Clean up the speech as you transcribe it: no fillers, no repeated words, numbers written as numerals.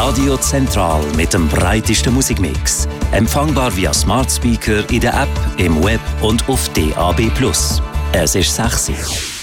Radio Zentral mit dem breitesten Musikmix. Empfangbar via Smart Speaker in der App, im Web und auf DAB+. Es ist sexy.